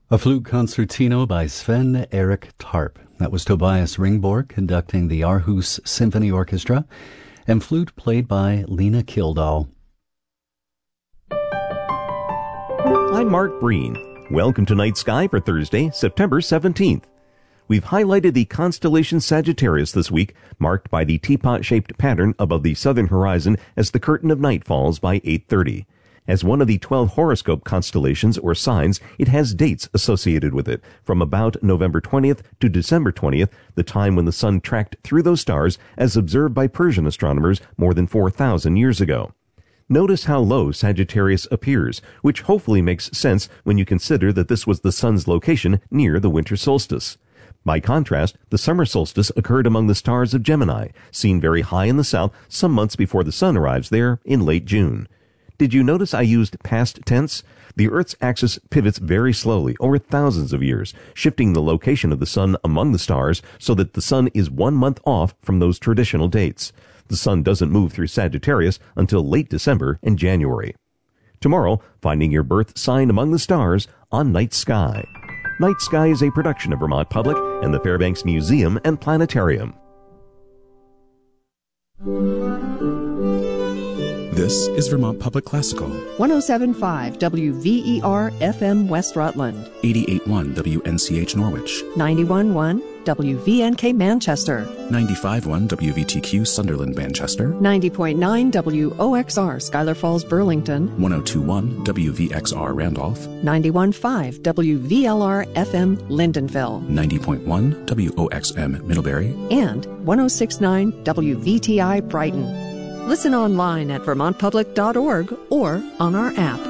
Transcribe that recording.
A flute concertino by Sven Erik Tarp. That was Tobias Ringborg conducting the Aarhus Symphony Orchestra, and flute played by Lena Kildahl. I'm Mark Breen. Welcome to Night Sky for Thursday, September 17th. We've highlighted the constellation Sagittarius this week, marked by the teapot-shaped pattern above the southern horizon as the curtain of night falls by 8:30. As one of the 12 horoscope constellations or signs, it has dates associated with it, from about November 20th to December 20th, the time when the sun tracked through those stars as observed by Persian astronomers more than 4,000 years ago. Notice how low Sagittarius appears, which hopefully makes sense when you consider that this was the sun's location near the winter solstice. By contrast, the summer solstice occurred among the stars of Gemini, seen very high in the south some months before the sun arrives there in late June. Did you notice I used past tense? The Earth's axis pivots very slowly over thousands of years, shifting the location of the sun among the stars so that the sun is 1 month off from those traditional dates. The sun doesn't move through Sagittarius until late December and January. Tomorrow, finding your birth sign among the stars on Night Sky. Night Sky is a production of Vermont Public and the Fairbanks Museum and Planetarium. This is Vermont Public Classical. 107.5 WVER FM West Rutland. 88.1 WNCH Norwich. 91.1 WVNK Manchester. 95.1 WVTQ Sunderland Manchester. 90.9 WOXR Schuyler Falls Burlington. 102.1 WVXR Randolph. 91.5 WVLR FM Lindenville. 90.1 WOXM Middlebury. And 106.9 WVTI Brighton. Listen online at vermontpublic.org or on our app.